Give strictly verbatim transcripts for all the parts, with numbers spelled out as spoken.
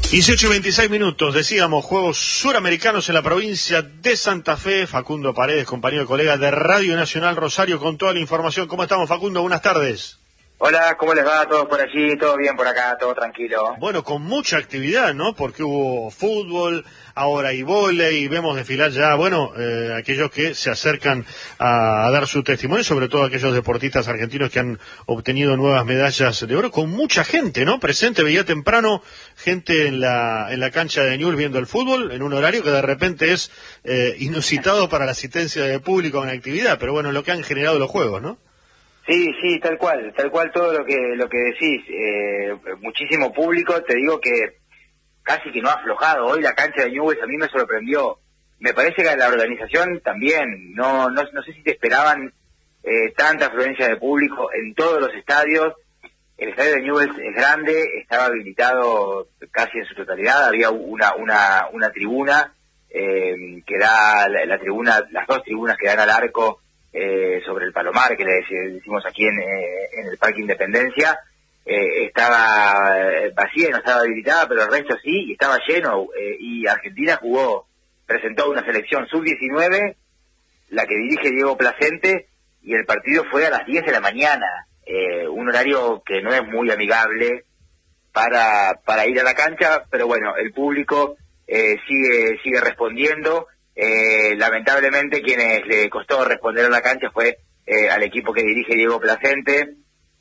dieciocho y veintiséis minutos, decíamos, Juegos Suramericanos en la provincia de Santa Fe. Facundo Paredes, compañero y colega de Radio Nacional Rosario, con toda la información. ¿Cómo estamos, Facundo? Buenas tardes. Hola, ¿cómo les va? ¿Todos por allí? ¿Todo bien por acá? ¿Todo tranquilo? Bueno, con mucha actividad, ¿no? Porque hubo fútbol, ahora hay vóley, y vemos desfilar ya, bueno, eh, aquellos que se acercan a, a dar su testimonio, sobre todo aquellos deportistas argentinos que han obtenido nuevas medallas de oro, con mucha gente, ¿no? Presente, veía temprano gente en la en la cancha de Newell's viendo el fútbol, en un horario que de repente es eh, inusitado para la asistencia de público en actividad, pero bueno, lo que han generado los Juegos, ¿no? Sí, sí, tal cual, tal cual todo lo que lo que decís. Eh, muchísimo público, te digo que casi que no ha aflojado. Hoy la cancha de Newell's a mí me sorprendió. Me parece que la organización también. No no, no sé si te esperaban eh, tanta afluencia de público en todos los estadios. El estadio de Newell's es grande, estaba habilitado casi en su totalidad. Había una una una tribuna eh, que da la, la tribuna, las dos tribunas que dan al arco. Eh, sobre el Palomar, que le decimos aquí en, eh, en el Parque Independencia, eh, estaba vacía y no estaba habilitada, pero el resto sí, y estaba lleno, eh, y Argentina jugó, presentó una selección sub diecinueve, la que dirige Diego Placente, y el partido fue a las diez de la mañana, eh, un horario que no es muy amigable para, para ir a la cancha, pero bueno, el público eh, sigue, sigue respondiendo. Eh, lamentablemente quienes le costó responder a la cancha fue eh, al equipo que dirige Diego Placente.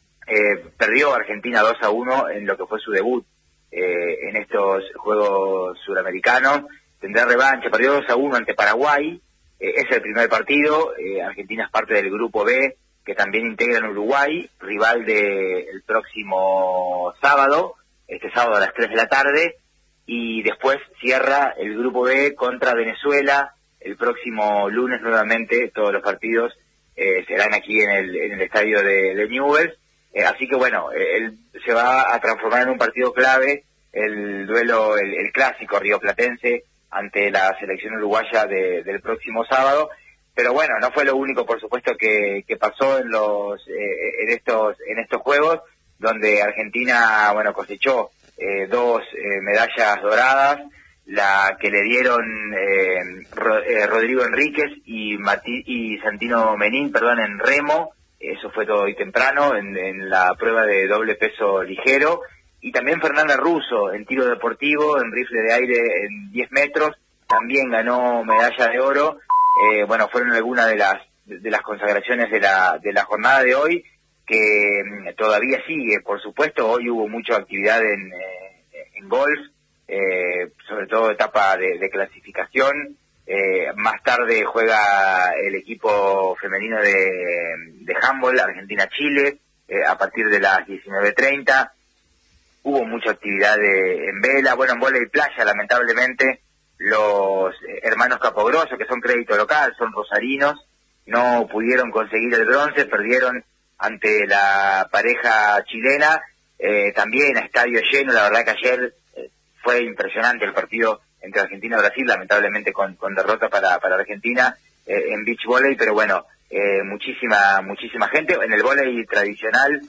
Eh, perdió Argentina dos a uno en lo que fue su debut eh, en estos Juegos Suramericanos. Tendrá revancha, perdió dos a uno ante Paraguay, eh, es el primer partido. eh, Argentina es parte del grupo B, que también integra en Uruguay, rival del próximo sábado, este sábado a las tres de la tarde. Y después cierra el grupo B contra Venezuela el próximo lunes nuevamente. Todos los partidos eh, serán aquí en el, en el estadio de, de Newell's. Eh, así que bueno, él se va a transformar en un partido clave, el duelo, el, el clásico rioplatense ante la selección uruguaya de, del próximo sábado. Pero bueno, no fue lo único, por supuesto, que, que pasó en los eh, en estos en estos juegos, donde Argentina, bueno, cosechó Eh, dos eh, medallas doradas, la que le dieron eh, Ro, eh, Rodrigo Enríquez y, Mati, y Santino Menín, perdón, en remo. Eso fue todo hoy temprano, en, en la prueba de doble peso ligero. Y también Fernanda Russo, en tiro deportivo, en rifle de aire en diez metros, también ganó medalla de oro. Eh, bueno, fueron algunas de las de las consagraciones de la de la jornada de hoy, que todavía sigue, por supuesto. Hoy hubo mucha actividad en, eh, en golf, eh, sobre todo etapa de, de clasificación. Eh, más tarde juega el equipo femenino de, de handball, Argentina-Chile, eh, a partir de las diecinueve treinta. Hubo mucha actividad de, en vela, bueno, en vóley playa, lamentablemente. Los eh, hermanos Capogrosso, que son crédito local, son rosarinos, no pudieron conseguir el bronce, perdieron ante la pareja chilena, eh, también a estadio lleno. La verdad que ayer eh, fue impresionante el partido entre Argentina y Brasil, lamentablemente con, con derrota para, para Argentina eh, en beach volley, pero bueno, eh, muchísima muchísima gente. En el volley tradicional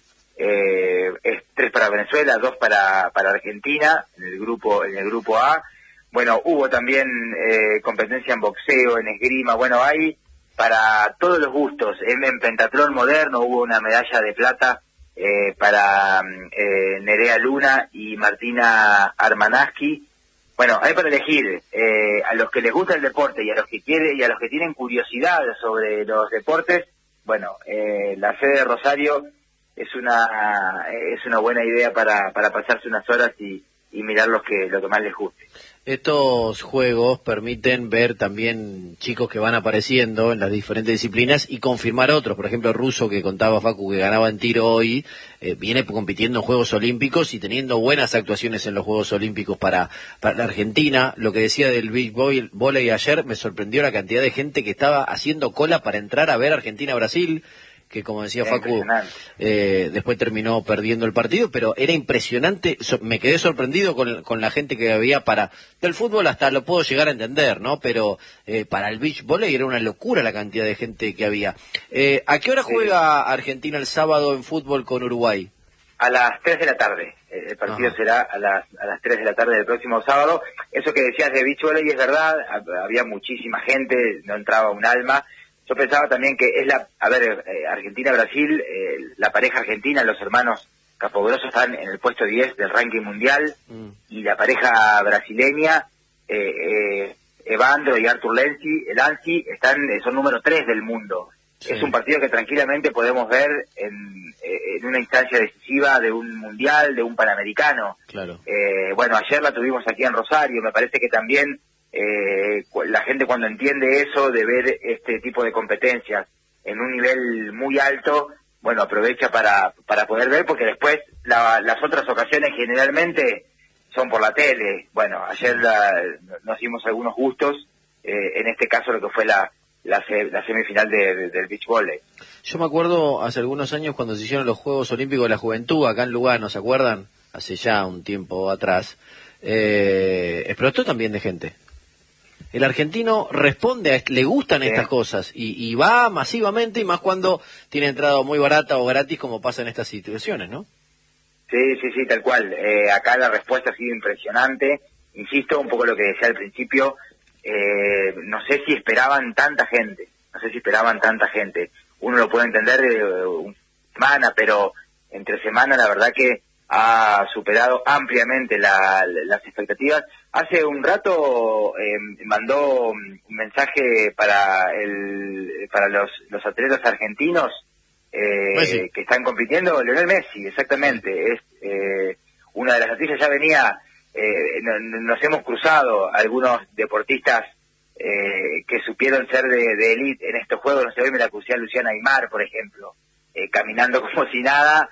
eh, es tres para Venezuela, dos para, para Argentina, en el grupo en el grupo A. Bueno, hubo también eh, competencia en boxeo, en esgrima, bueno, hay para todos los gustos. En, en pentatlón moderno hubo una medalla de plata eh, para eh, Nerea Luna y Martina Armanaski. Bueno, hay para elegir. Eh, a los que les gusta el deporte y a los que quieren y a los que tienen curiosidad sobre los deportes, bueno, eh, la sede de Rosario es una es una buena idea para para pasarse unas horas y, y mirar lo que lo que más les guste. Estos juegos permiten ver también chicos que van apareciendo en las diferentes disciplinas y confirmar otros. Por ejemplo, Russo, que contaba Facu que ganaba en tiro hoy, eh, viene compitiendo en Juegos Olímpicos y teniendo buenas actuaciones en los Juegos Olímpicos para, para la Argentina. Lo que decía del beach volley ayer, me sorprendió la cantidad de gente que estaba haciendo cola para entrar a ver Argentina-Brasil, que como decía Facu, eh, después terminó perdiendo el partido, pero era impresionante. So, me quedé sorprendido con, con la gente que había para, del fútbol hasta lo puedo llegar a entender, ¿no? Pero eh, para el beach volley era una locura la cantidad de gente que había. Eh, ¿A qué hora juega Argentina el sábado en fútbol con Uruguay? A las tres de la tarde. El partido Ajá. será a las a las tres de la tarde del próximo sábado. Eso que decías de beach volley es verdad, había muchísima gente, no entraba un alma. Yo pensaba también que es la, a ver, eh, Argentina-Brasil, eh, la pareja argentina, los hermanos Capogrossos están en el puesto diez del ranking mundial, mm. y la pareja brasileña, eh, eh, Evandro y Arthur Lenzi, Lanzi, están, son número tres del mundo. Sí. Es un partido que tranquilamente podemos ver en, en una instancia decisiva de un mundial, de un panamericano. Claro. Eh, bueno, ayer la tuvimos aquí en Rosario, me parece que también eh, la gente cuando entiende eso de ver este tipo de competencias en un nivel muy alto, bueno, aprovecha para, para poder ver, porque después la, las otras ocasiones generalmente son por la tele. Bueno, ayer la, nos dimos algunos gustos, eh, en este caso lo que fue la La, la semifinal de, de, del beach volley. Yo me acuerdo hace algunos años cuando se hicieron los Juegos Olímpicos de la Juventud acá en Lugano, ¿se acuerdan? Hace ya un tiempo atrás. Eh, explotó también de gente. El argentino responde, a, le gustan sí. estas cosas y, y va masivamente, y más cuando tiene entrada muy barata o gratis, como pasa en estas situaciones, ¿no? Sí, sí, sí, tal cual. Eh, acá la respuesta ha sido impresionante. Insisto, un poco lo que decía al principio. Eh, no sé si esperaban tanta gente, no sé si esperaban tanta gente. Uno lo puede entender de uh, una semana, pero entre semana la verdad que ha superado ampliamente la, las expectativas. Hace un rato eh, mandó un mensaje para el para los, los atletas argentinos eh, que están compitiendo, Lionel Messi, exactamente. Es eh, una de las noticias, ya venía. Eh, no, nos hemos cruzado algunos deportistas eh, que supieron ser de, de élite en estos juegos. No sé, hoy me la crucé a Luciana Aymar, por ejemplo, eh, caminando como si nada.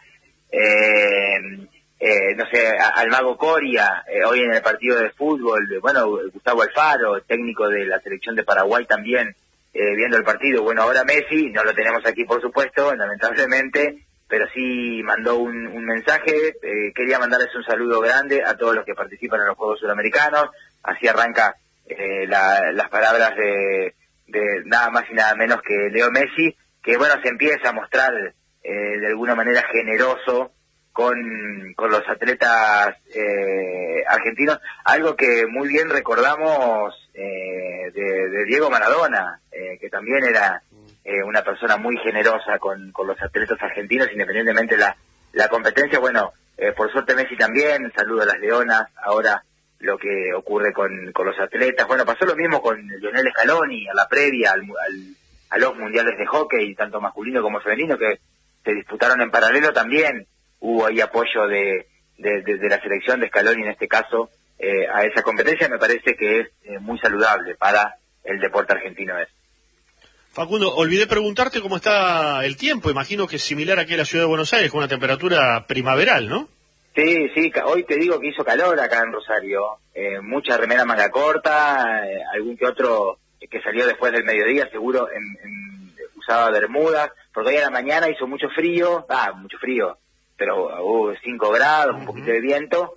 Eh, eh, no sé, a, al Mago Coria, eh, hoy en el partido de fútbol. Bueno, Gustavo Alfaro, técnico de la selección de Paraguay también, eh, viendo el partido. Bueno, ahora Messi, no lo tenemos aquí por supuesto, lamentablemente, pero sí mandó un, un mensaje. Eh, quería mandarles un saludo grande a todos los que participan en los Juegos Sudamericanos. Así arranca eh, la, las palabras de, de nada más y nada menos que Leo Messi, que bueno, se empieza a mostrar eh, de alguna manera generoso con, con los atletas eh, argentinos, algo que muy bien recordamos eh, de, de Diego Maradona, eh, que también era Eh, una persona muy generosa con, con los atletas argentinos, independientemente de la, la competencia. Bueno, eh, por suerte Messi también, saludo a las leonas, ahora lo que ocurre con, con los atletas. Bueno, pasó lo mismo con Lionel Scaloni, a la previa al, al, a los mundiales de hockey, tanto masculino como femenino, que se disputaron en paralelo. También hubo ahí apoyo de, de, de, de la selección de Scaloni, en este caso, eh, a esa competencia. Me parece que es eh, muy saludable para el deporte argentino. Es. Facundo, olvidé preguntarte cómo está el tiempo. Imagino que es similar aquí en la ciudad de Buenos Aires, con una temperatura primaveral, ¿no? Sí, sí, hoy te digo que hizo calor acá en Rosario. Eh, mucha remera manga corta, eh, algún que otro que salió después del mediodía, seguro en, en, usaba bermudas, porque hoy a la mañana hizo mucho frío, ah, mucho frío, pero hubo cinco grados, uh-huh. un poquito de viento,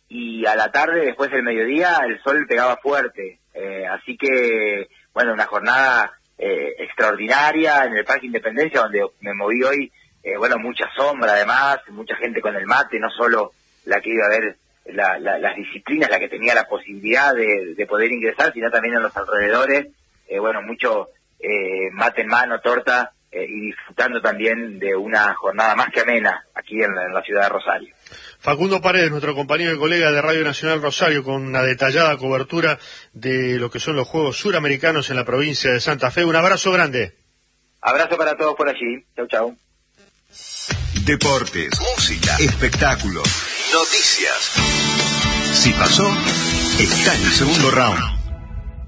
y a la tarde, después del mediodía, el sol pegaba fuerte. Eh, así que, bueno, una jornada Eh, extraordinaria en el Parque Independencia, donde me moví hoy. Eh, bueno, mucha sombra además, mucha gente con el mate, no solo la que iba a ver la, la, las disciplinas, la que tenía la posibilidad de, de poder ingresar, sino también en los alrededores. Eh, bueno, mucho eh, mate en mano, torta, eh, y disfrutando también de una jornada más que amena aquí en la, en la ciudad de Rosario. Facundo Paredes, nuestro compañero y colega de Radio Nacional Rosario, con una detallada cobertura de lo que son los Juegos Suramericanos en la provincia de Santa Fe. Un abrazo grande. Abrazo para todos por allí. Chau, chau. Deportes, música, espectáculos, noticias. Si pasó, está en el segundo round.